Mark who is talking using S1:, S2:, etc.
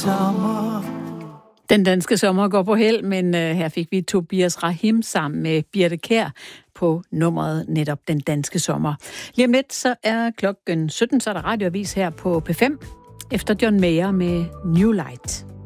S1: sommer.
S2: Den danske sommer går på held, men her fik vi Tobias Rahim sammen med Birthe Kjær på nummeret netop Den danske sommer. Lige om lidt, så er klokken 17, så er der radioavis her på P5, efter John Mayer med New Light.